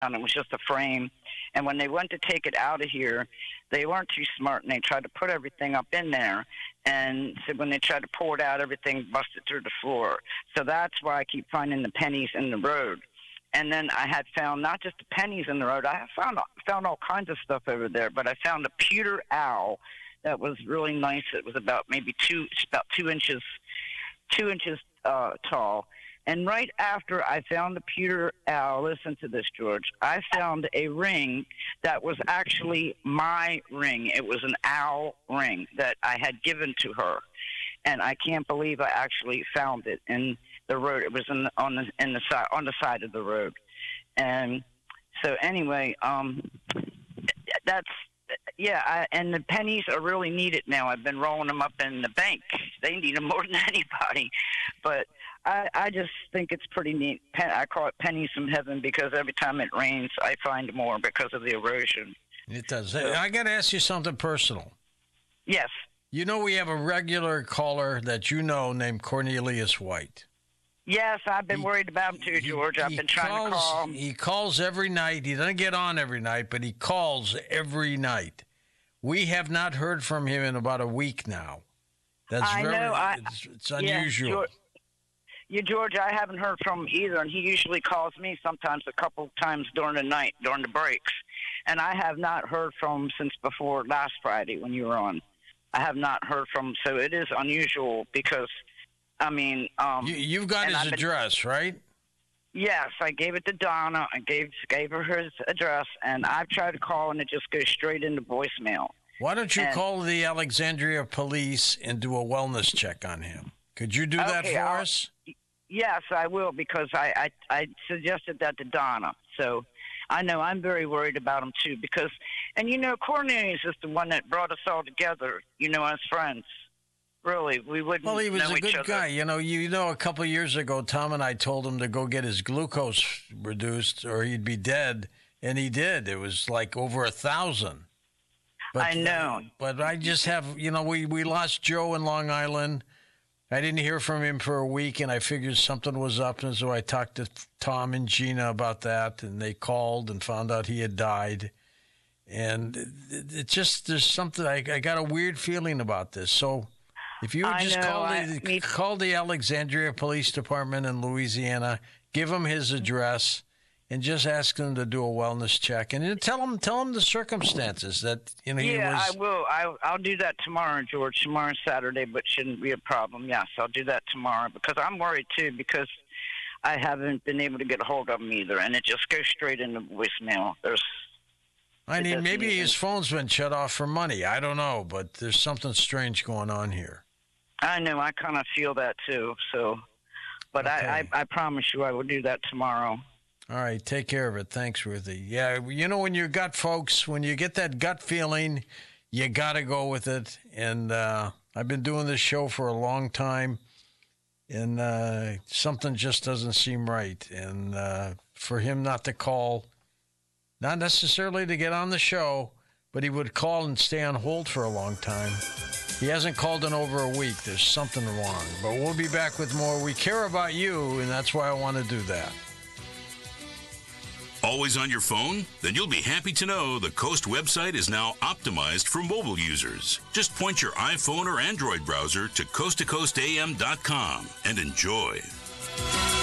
and it was just a frame. And when they went to take it out of here, they weren't too smart, and they tried to put everything up in there. And so when they tried to pull it out, everything busted through the floor. So that's why I keep finding the pennies in the road. And then I had found not just the pennies in the road. I found all kinds of stuff over there, but I found a pewter owl that was really nice. It was about maybe two inches tall. And right after I found the pewter owl, listen to this, George, I found a ring that was actually my ring. It was an owl ring that I had given to her. And I can't believe I actually found it in the road. It was on the side of the road. And so anyway, and the pennies are really needed now. I've been rolling them up in the bank. They need them more than anybody. But I just think it's pretty neat. I call it pennies from heaven because every time it rains, I find more because of the erosion. It does. Hey, I got to ask you something personal. Yes. You know we have a regular caller that you know named Cornelius White. Yes, I've been worried about him too, George. I've been trying to call him. He calls every night. He doesn't get on every night, but he calls every night. We have not heard from him in about a week now. It's unusual. George, I haven't heard from him either, and he usually calls me sometimes a couple times during the night, during the breaks. And I have not heard from him since before last Friday when you were on. I have not heard from him, so it is unusual because, I mean... you've got his address, right? Yes, I gave it to Donna. I gave her his address, and I've tried to call, and it just goes straight into voicemail. Why don't you call the Alexandria police and do a wellness check on him? Could you do that for us? Yes, I will, because I suggested that to Donna. So I know I'm very worried about him, too, because, and Cornelius is the one that brought us all together, as friends. Really, we wouldn't know each other. Well, he was a good guy. A couple of years ago, Tom and I told him to go get his glucose reduced or he'd be dead, and he did. It was like over 1,000. But, I know. But I just have, we lost Joe in Long Island. I didn't hear from him for a week, and I figured something was up, and so I talked to Tom and Gina about that, and they called and found out he had died. And it just, there's something, I got a weird feeling about this. So if you would just call the Alexandria Police Department in Louisiana, give them his address, and just ask them to do a wellness check, and then tell them the circumstances that he was. Yeah, I will. I'll do that tomorrow, George. Tomorrow's Saturday, but shouldn't be a problem. Yes, I'll do that tomorrow because I'm worried too because I haven't been able to get a hold of him either, and it just goes straight into voicemail. Maybe his phone's been shut off for money. I don't know, but there's something strange going on here. I know. I kind of feel that too. So, but okay. I promise you, I will do that tomorrow. All right, take care of it. Thanks, Ruthie. Yeah, when you got folks, when you get that gut feeling, you got to go with it. And I've been doing this show for a long time, and something just doesn't seem right. And for him not to call, not necessarily to get on the show, but he would call and stay on hold for a long time. He hasn't called in over a week. There's something wrong. But we'll be back with more. We care about you, and that's why I want to do that. Always on your phone? Then you'll be happy to know the Coast website is now optimized for mobile users. Just point your iPhone or Android browser to coasttocoastam.com and enjoy.